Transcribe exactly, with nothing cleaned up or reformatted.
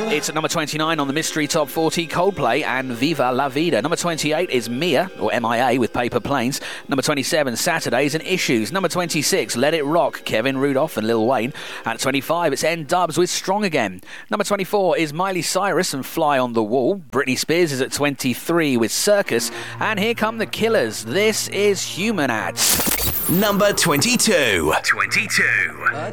It's at number twenty-nine on the Mystery Top forty, Coldplay and Viva La Vida. Number twenty-eight is Mia, or M I A, with Paper Planes. Number twenty-seven, Saturdays and Issues. Number twenty-six, Let It Rock, Kevin Rudolph and Lil Wayne. At twenty-five, it's N-Dubs with Strong Again. Number twenty-four is Miley Cyrus and Fly on the Wall. Britney Spears is at twenty-three with Circus. And here come the Killers. This is Human Ads. Number twenty-two. twenty-two.